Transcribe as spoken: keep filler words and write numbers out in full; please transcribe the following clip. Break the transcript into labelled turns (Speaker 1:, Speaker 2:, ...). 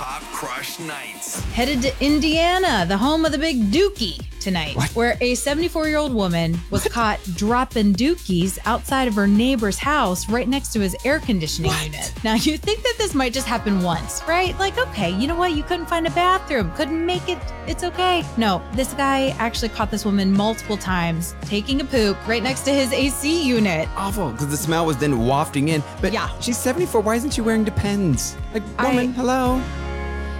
Speaker 1: Pop Crush Nights.
Speaker 2: Headed to Indiana, the home of the big dookie tonight,
Speaker 3: What?
Speaker 2: where a seventy-four-year-old woman was what? caught dropping dookies outside of her neighbor's house right next to his air conditioning
Speaker 3: What?
Speaker 2: unit. Now, you think that this might just happen once, right? Like, okay, you know what? You couldn't find a bathroom, couldn't make it. It's okay. No, this guy actually caught this woman multiple times taking a poop right next to his A C unit.
Speaker 3: Awful, because the smell was then wafting in. But
Speaker 2: Yeah.
Speaker 3: she's seventy-four. Why isn't she wearing Depends? Like, woman,
Speaker 2: I-
Speaker 3: hello?